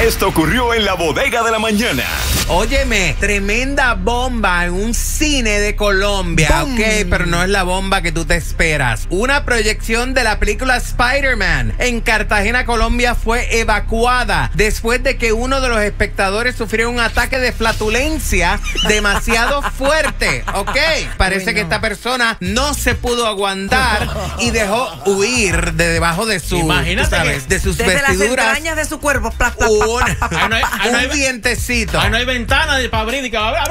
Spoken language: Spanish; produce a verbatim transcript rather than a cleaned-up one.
Esto ocurrió en la bodega de la mañana. Óyeme, tremenda bomba en un cine de Colombia, ¡Bum! ok, pero no es la bomba que tú te esperas. Una proyección de la película Spider-Man en Cartagena, Colombia, fue evacuada después de que uno de los espectadores sufrió un ataque de flatulencia demasiado fuerte, ok. Parece Uy, que no. esta persona no se pudo aguantar y dejó huir de debajo de su, Imagínate tú sabes, que de sus Desde las vestiduras. entrañas de su cuerpo. Pla, pla, pla, Un, pla, pla, pla. Ahí no hay, ahí no hay- un dientecito. ahí no hay ventana de- para abrir y que